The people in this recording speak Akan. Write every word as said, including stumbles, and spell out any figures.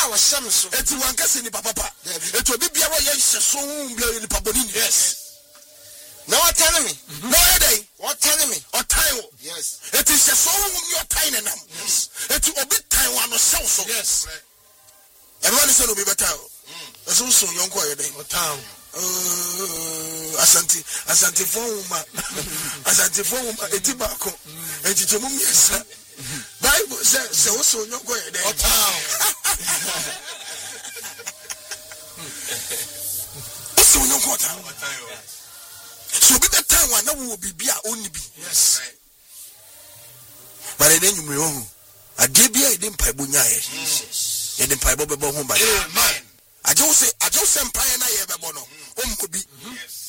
a wɔhyɛ so eti wankase ni papa eti obi bia wo yɛ hyɛ so bia ni paboni yes na wɔtane me na yɛ dai wɔtane me ɔtan wo yes eti hyɛ so wo ni ɔtan ne nam eti obi tan wa no hyɛ so yes ɛno ne sɛ no obi bɛtan wo ɛso so yɔnko yɛ dai ɔtan uh asante asante fo ma asante fo ma eti ba ko eti temu miɛnsa Bible says sɛ wo so yɔnko yɛ dai ɔtan so yɔnko ɔtan so be the time when I will be be only be yes but then you know I did be I didn't pay bunya Jesus you didn't pay bobo home by amen I just say I just empire na ye be bono um could be yes